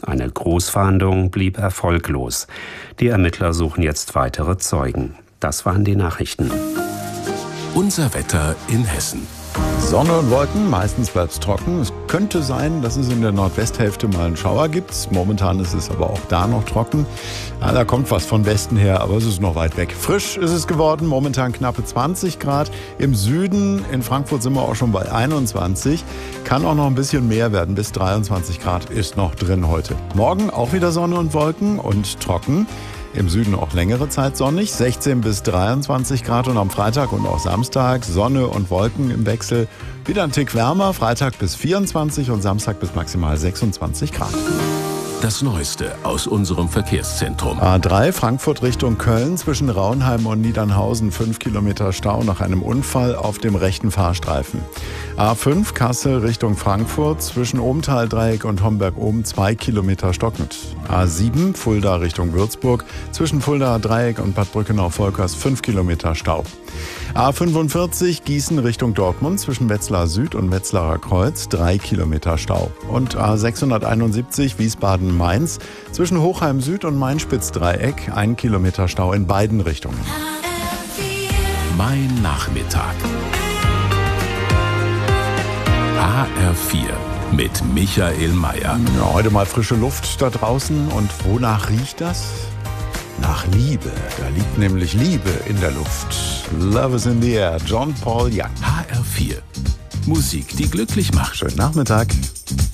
Eine Großfahndung blieb erfolglos. Die Ermittler suchen jetzt weitere Zeugen. Das waren die Nachrichten. Unser Wetter in Hessen. Sonne und Wolken, meistens bleibt es trocken. Es könnte sein, dass es in der Nordwesthälfte mal einen Schauer gibt. Momentan ist es aber auch da noch trocken. Ja, da kommt was von Westen her, aber es ist noch weit weg. Frisch ist es geworden, momentan knappe 20 Grad. Im Süden, in Frankfurt sind wir auch schon bei 21. Kann auch noch ein bisschen mehr werden, bis 23 Grad ist noch drin heute. Morgen auch wieder Sonne und Wolken und trocken. Im Süden auch längere Zeit sonnig, 16 bis 23 Grad und am Freitag und auch Samstag Sonne und Wolken im Wechsel. Wieder ein Tick wärmer, Freitag bis 24 und Samstag bis maximal 26 Grad. Das Neueste aus unserem Verkehrszentrum. A3 Frankfurt Richtung Köln zwischen Raunheim und Niedernhausen 5 Kilometer Stau nach einem Unfall auf dem rechten Fahrstreifen. A5 Kassel Richtung Frankfurt zwischen Ohmtal-Dreieck und Homberg-Ohm 2 Kilometer stockend. A7 Fulda Richtung Würzburg zwischen Fulda-Dreieck und Bad Brückenau-Volkers 5 Kilometer Stau. A45 Gießen Richtung Dortmund zwischen Wetzlar Süd und Wetzlarer Kreuz 3 Kilometer Stau. Und A671 Wiesbaden-Mainz zwischen Hochheim Süd und Main-Spitz-Dreieck 1 Kilometer Stau in beiden Richtungen. Mein Nachmittag. HR4 mit Michael Mayer. Ja, heute mal frische Luft da draußen. Und wonach riecht das? Nach Liebe. Da liegt nämlich Liebe in der Luft. Love is in the air. John Paul Young. HR4. Musik, die glücklich macht. Schönen Nachmittag.